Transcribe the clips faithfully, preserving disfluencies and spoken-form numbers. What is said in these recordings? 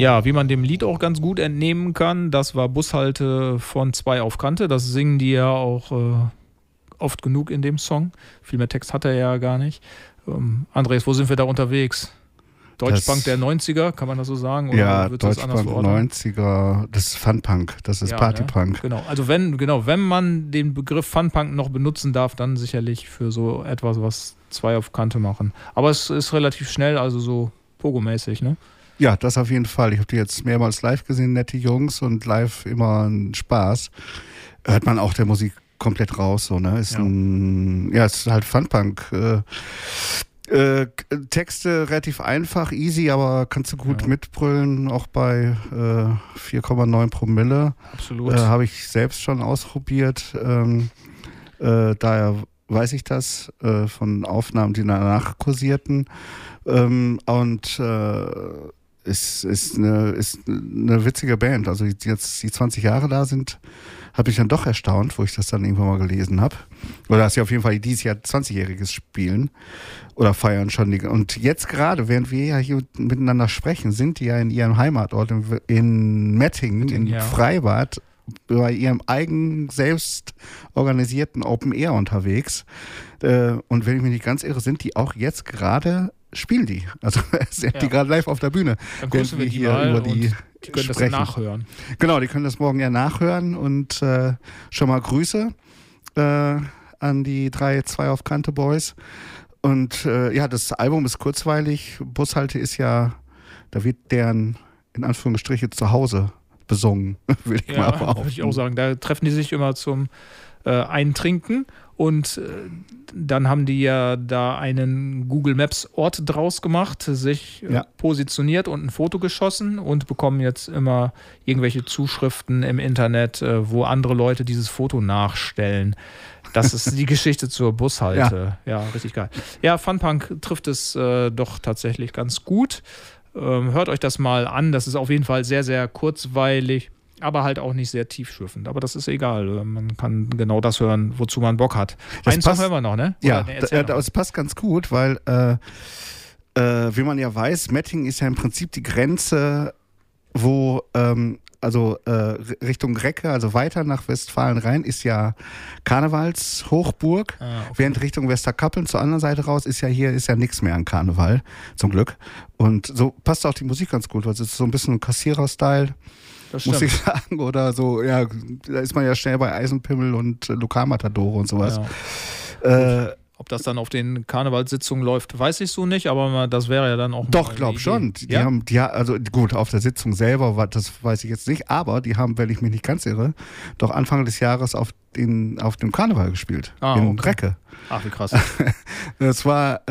Ja, wie man dem Lied auch ganz gut entnehmen kann, das war Bushalte von Zwei auf Kante. Das singen die ja auch äh, oft genug in dem Song. Viel mehr Text hat er ja gar nicht. Ähm, Andres, wo sind wir da unterwegs? Deutschpunk der neunziger, kann man das so sagen? Oder ja, wird das anders Deutschpunk neunziger, das ist Funpunk, das ist ja, Partypunk. Ne? Genau, also wenn, genau, wenn man den Begriff Funpunk noch benutzen darf, dann sicherlich für so etwas, was Zwei auf Kante machen. Aber es ist relativ schnell, also so Pogo-mäßig, ne? Ja, das auf jeden Fall. Ich habe die jetzt mehrmals live gesehen, nette Jungs, und live immer ein Spaß. Hört man auch der Musik komplett raus, so, ne? Ist ja. ein, ja, es ist halt Funpunk. Äh, Äh, Texte relativ einfach, easy, aber kannst du gut ja. mitbrüllen, auch bei äh, vier Komma neun Promille. Absolut. Äh, Habe ich selbst schon ausprobiert. Ähm, äh, daher weiß ich das äh, von Aufnahmen, die danach kursierten. Ähm, und äh, ist, ist, eine, ist eine witzige Band. Also die jetzt die zwanzig Jahre da sind, habe ich dann doch erstaunt, wo ich das dann irgendwann mal gelesen habe. Oder dass sie auf jeden Fall dieses Jahr zwanzigjähriges spielen oder feiern schon. Die, und jetzt gerade, während wir ja hier miteinander sprechen, sind die ja in ihrem Heimatort in, in Mettingen, in ja. Freibad, bei ihrem eigenen, selbst organisierten Open Air unterwegs. Äh, und wenn ich mich nicht ganz irre, sind die auch jetzt gerade, spielen die. Also sind ja. die gerade live auf der Bühne. Dann grüßen wir die hier mal über die die können sprechen. Das nachhören. Genau, die können das morgen ja nachhören und äh, schon mal Grüße äh, an die drei Zwei auf Kante Boys. Und äh, ja, das Album ist kurzweilig. Bushalte ist ja, da wird deren, in Anführungsstriche, zu Hause besungen, würde ich ja, mal behaupten. Würde ich auch sagen. Da treffen die sich immer zum äh, Eintrinken und äh, dann haben die ja da einen Google Maps Ort draus gemacht, sich äh, ja. positioniert und ein Foto geschossen und bekommen jetzt immer irgendwelche Zuschriften im Internet, äh, wo andere Leute dieses Foto nachstellen. Das ist die Geschichte zur Bushalte. Ja. ja, richtig geil. Ja, Funpunk trifft es äh, doch tatsächlich ganz gut. Ähm, hört euch das mal an. Das ist auf jeden Fall sehr, sehr kurzweilig, aber halt auch nicht sehr tiefschürfend. Aber das ist egal. Man kann genau das hören, wozu man Bock hat. Das Einen passt, Song hören wir noch, ne? Oder, ja, nee, da, das passt ganz gut, weil äh, äh, wie man ja weiß, Mettingen ist ja im Prinzip die Grenze, wo ähm, also äh, Richtung Recke, also weiter nach Westfalen rein, ist ja Karnevalshochburg, ah, okay. während Richtung Westerkappeln zur anderen Seite raus ist ja hier ist ja nichts mehr an Karneval, zum Glück. Und so passt auch die Musik ganz gut, weil es ist so ein bisschen ein Kassierer-Style, muss ich sagen, oder so, ja, da ist man ja schnell bei Eisenpimmel und äh, Lokalmatadore und sowas. Ja. Äh, Ob das dann auf den Karnevalssitzungen läuft, weiß ich so nicht, aber das wäre ja dann auch... Doch, glaub schon. Die ja? haben, die, also gut, auf der Sitzung selber, das weiß ich jetzt nicht, aber die haben, wenn ich mich nicht ganz irre, doch Anfang des Jahres auf, den, auf dem Karneval gespielt, ah, in okay. Recke. Ach, wie krass. Das war,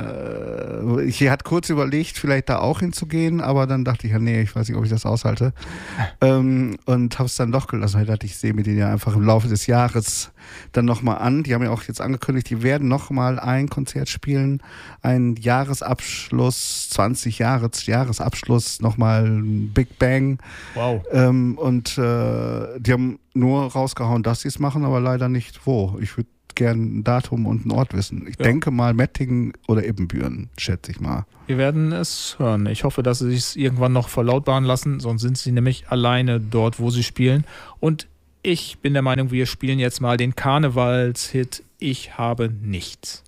äh, ich hatte kurz überlegt, vielleicht da auch hinzugehen, aber dann dachte ich, ja, nee, ich weiß nicht, ob ich das aushalte. ähm, und habe es dann doch gelassen. Ich dachte, ich sehe mir den ja einfach im Laufe des Jahres dann nochmal an. Die haben ja auch jetzt angekündigt, die werden nochmal ein Konzert spielen, ein Jahresabschluss, zwanzig Jahre, Jahresabschluss, nochmal Big Bang. Wow. Ähm, und äh, die haben nur rausgehauen, dass sie es machen, aber leider nicht wo. Ich würde gerne ein Datum und einen Ort wissen. Ich ja. denke mal Mettingen oder Ibbenbüren, schätze ich mal. Wir werden es hören. Ich hoffe, dass sie es irgendwann noch verlautbaren lassen, sonst sind sie nämlich alleine dort, wo sie spielen. Und ich bin der Meinung, wir spielen jetzt mal den Karnevalshit Ich habe nichts.